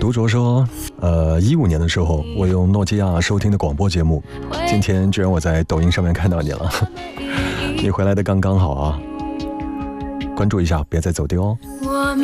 独卓说，15年的时候我用诺基亚收听的广播节目，今天居然我在抖音上面看到你了，你回来的刚刚好啊，关注一下，别再走丢哦。